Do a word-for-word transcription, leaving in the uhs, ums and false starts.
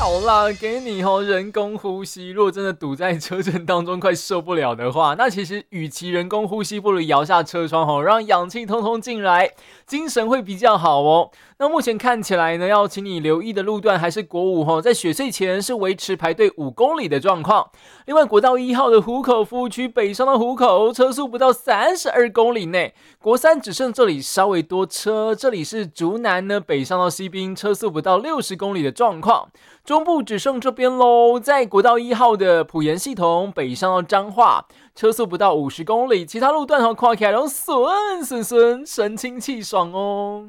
好啦，给你哦人工呼吸。如果真的堵在车阵当中快受不了的话，那其实与其人工呼吸，不如摇下车窗哦，让氧气通通进来，精神会比较好哦。那目前看起来呢，要请你留意的路段还是国五哦，在雪隧前是维持排队五公里的状况。另外，国道一号的湖口服务区北上到湖口，车速不到三十二公里内。国三只剩这里稍微多车，这里是竹南呢，北上到西滨，车速不到六十公里的状况。中部只剩这边喽，在国道一号的埔盐系统北上到彰化，车速不到五十公里，其他路段和跨起来都顺顺顺，神清气爽哦。